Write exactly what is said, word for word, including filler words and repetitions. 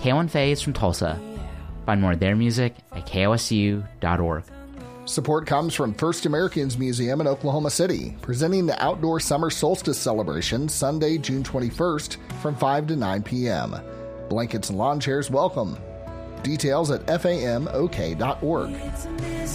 K one Faye is from Tulsa. Find more of their music at K O S U dot org. Support comes from First Americans Museum in Oklahoma City, presenting the outdoor summer solstice celebration Sunday, June twenty-first from five to nine p.m. Blankets and lawn chairs welcome. Details at famok dot org.